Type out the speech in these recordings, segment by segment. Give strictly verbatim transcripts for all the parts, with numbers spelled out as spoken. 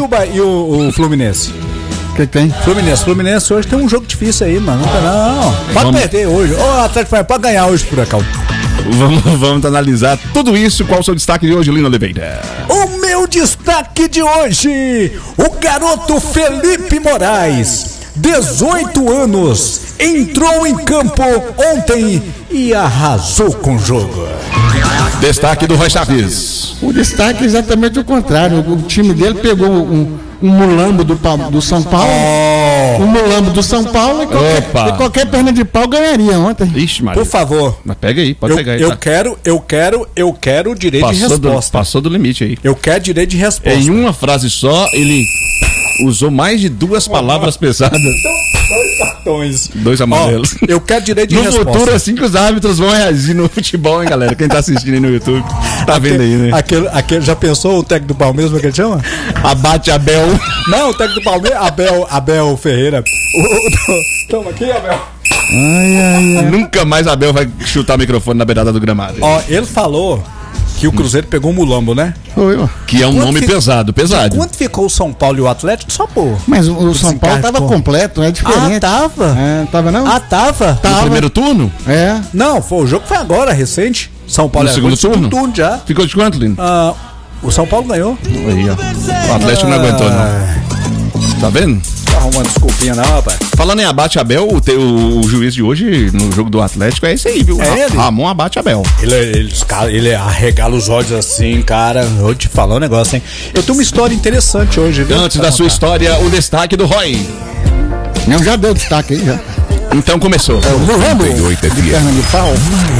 o, e o, o Fluminense? O que, que tem? Fluminense. Fluminense hoje tem um jogo difícil aí, mano. Não, não. Pode vamos... perder hoje. Ô, o Atlético vai pode ganhar hoje, por acaso. Vamos, vamos analisar tudo isso. Qual o seu destaque de hoje, Lino Oliveira? O meu destaque de hoje, o garoto Felipe Moraes, dezoito anos, entrou em campo ontem e arrasou com o jogo. Destaque do Roy Chaves. O destaque é exatamente o contrário. O time dele pegou um, um mulambo do, do São Paulo. Oh. Um mulambo do São Paulo e qualquer, e qualquer perna de pau ganharia ontem. Ixi, Maria. Por favor. Mas pega aí, pode eu, pegar aí. Eu tá? quero, eu quero, eu quero direito passou de resposta. Do, passou do limite aí. Eu quero direito de resposta. Em uma frase só, ele usou mais de duas palavras pesadas. Dois cartões. Dois amarelos. Oh, eu quero direito de no resposta. No futuro, assim que os árbitros vão reagir no futebol, hein, galera? Quem tá assistindo aí no YouTube, tá aquele, vendo aí, né? Aquele, aquele, já pensou o técnico do Palmeiras, como é que ele chama? Abate Abel. Não, o técnico do Palmeiras, Abel, Abel Ferreira. O, o, toma aqui, Abel. Ai, ai, ai. Nunca mais Abel vai chutar o microfone na beirada do gramado. Ó, ele falou que o Cruzeiro pegou um mulambo, né? Que é um quanto nome fica, pesado, pesado. Quanto ficou o São Paulo e o Atlético? Só pô. Mas o, o São Paulo tava completo, é diferente. Ah, tava? É, tava não? Ah, tava? No primeiro turno? É. Não, foi, o jogo foi agora, recente. São Paulo no é segundo turno? turno já. Ficou de quanto, Lino? Ah, o São Paulo ganhou. Aí, ó. O Atlético ah, não aguentou, não. Tá vendo? Tá arrumando desculpinha não, rapaz. Falando em Abate Abel, o, te, o, o juiz de hoje no jogo do Atlético é esse aí, viu? É ele? Ramon Abate Abel. Ele, ele, ele arregala os olhos assim, cara. Eu vou te falar um negócio, hein? Eu tenho uma história interessante hoje, viu? Antes da sua história, o destaque do Roy. Não, já deu destaque aí, já. Então começou. É o Mulambo de perna de pau.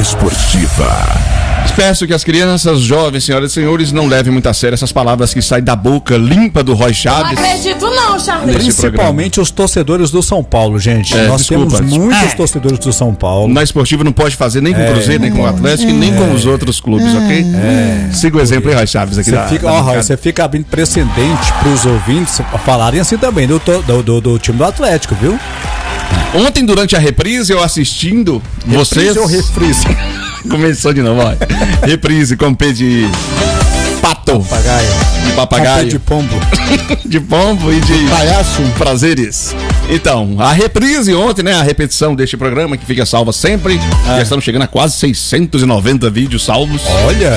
Esportiva. Peço que as crianças, jovens, senhoras e senhores, não levem muito a sério essas palavras que saem da boca limpa do Roy Chaves. Não acredito não, Charles. Principalmente os torcedores do São Paulo, gente. É, Nós desculpa. temos muitos é. torcedores do São Paulo. Na esportiva não pode fazer nem com o é. Cruzeiro, nem com o Atlético, é. nem com os outros clubes, é. ok? É. Siga o exemplo aí, Roy Chaves. Aqui você, da, fica, da ó, Roy, você fica abrindo precedente para os ouvintes falarem assim também do, do, do, do time do Atlético, viu? Ontem, durante a reprise, eu assistindo, reprise vocês... ou reprise? Começou de novo, ó. Reprise com P de pato. Papagaio. De papagaio. De pombo. De pombo e de palhaço. Prazeres. Então, a reprise ontem, né? A repetição deste programa que fica salva sempre. Ah. Já estamos chegando a quase seiscentos e noventa vídeos salvos. Olha!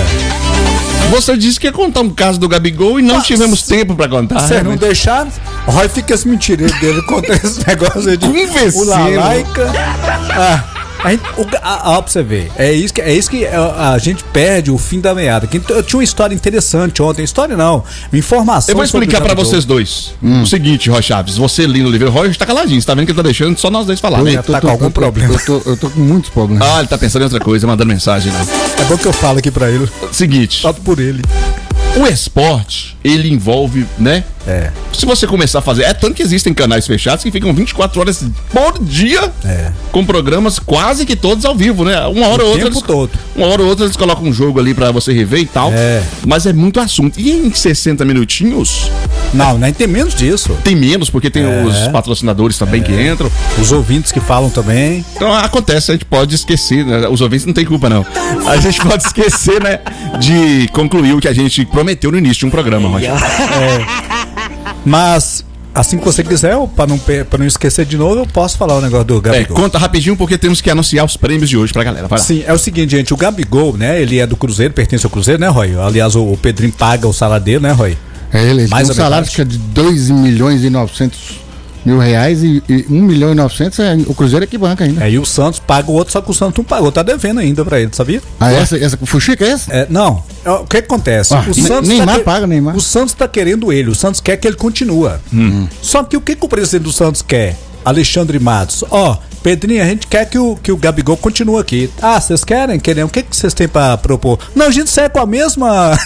Você disse que ia contar um caso do Gabigol e não Mas, tivemos tempo pra contar. Vocês não deixaram? O Roy fica as mentiras dele contando esse negócio de o Lalaika. Ah. A gente, o, a, a, pra você ver, é isso que, é isso que a, a gente perde o fim da meada. Eu tinha uma história interessante ontem, história não, uma informação. Eu vou explicar pra vocês dois hum. o seguinte, Roy Chaves, você, Lino Oliveira, Roy tá caladinho, você tá vendo que ele tá deixando só nós dois falar, né? Tá com algum eu tô, problema. Eu tô, eu tô com muitos problemas. Ah, ele tá pensando em outra coisa, mandando mensagem, né? É bom que eu falo aqui pra ele. Seguinte. Falo por ele. O esporte, ele envolve, né? É. Se você começar a fazer... É tanto que existem canais fechados que ficam vinte e quatro horas por dia é. com programas quase que todos ao vivo, né? Uma hora ou outra... O tempo eles, todo. Uma hora ou outra eles colocam um jogo ali pra você rever e tal. É. Mas é muito assunto. E em sessenta minutinhos... Não, nem tem menos disso. Tem menos, porque tem é. os patrocinadores também é. que entram. Os ouvintes que falam também. Então acontece, a gente pode esquecer, né? Os ouvintes não tem culpa, não. A gente pode esquecer, né? De concluir o que a gente prometeu no início de um programa, Roger. É. Mas, assim que você quiser, para não, pra não esquecer de novo, eu posso falar o negócio do Gabigol. É, conta rapidinho, porque temos que anunciar os prêmios de hoje pra galera. Vai lá. Sim, é o seguinte, gente, o Gabigol, né? Ele é do Cruzeiro, pertence ao Cruzeiro, né, Roy? Aliás, o, o Pedrinho paga o salário dele, né, Roy? É, ele mais tem um salário que é de dois milhões e novecentos mil reais e, e um milhão e novecentos é, o Cruzeiro é que banca ainda. É, e o Santos paga o outro, só que o Santos não pagou, tá devendo ainda pra ele, sabia? Ah, essa, essa fuxica é essa? É, não, o que, que acontece? Ah, o Santos Neymar tá paga, Neymar. O Santos tá querendo ele, o Santos quer que ele continue. Hum. Só que o que, que o presidente do Santos quer? Alexandre Matos, ó, oh, Pedrinho, a gente quer que o, que o Gabigol continue aqui. Ah, vocês querem? Querem? O que, que vocês têm pra propor? Não, a gente segue com a mesma...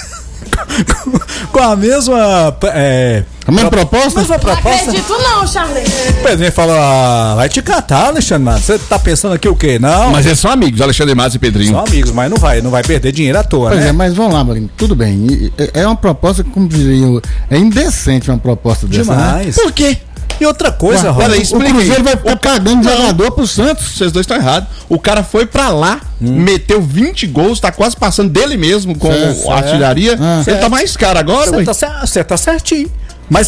com a mesma é, a mesma proposta? mesma proposta? Não acredito não, Charles. O Pedrinho falou, ah, vai te catar, Alexandre Matos. Você tá pensando aqui o quê? Não. Mas eles são amigos, Alexandre Matos e Pedrinho. São amigos, mas não vai, não vai perder dinheiro à toa, pois né? É, mas vamos lá, Marinho, tudo bem. É uma proposta, como diria, é indecente uma proposta dessa. Demais. Né? Por quê? E outra coisa, Ué, o Cruzeiro vai ficar cagando de jogador pro Santos. Vocês dois estão errados. O cara foi pra lá, hum. meteu vinte gols, tá quase passando dele mesmo com certo, a artilharia. Ah, ele certo. Tá mais caro agora, Você tá, tá certinho.